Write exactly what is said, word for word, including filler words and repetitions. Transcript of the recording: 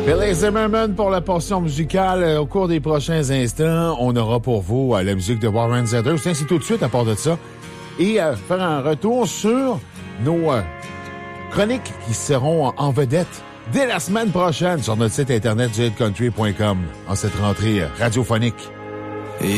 Billy Zimmerman pour la portion musicale. Au cours des prochains instants, on aura pour vous la musique de Warren Zedder. Tiens, c'est tout de suite à part de ça. Et euh, faire un retour sur nos euh, chroniques qui seront en vedette dès la semaine prochaine sur notre site internet du hit country point com en cette rentrée radiophonique.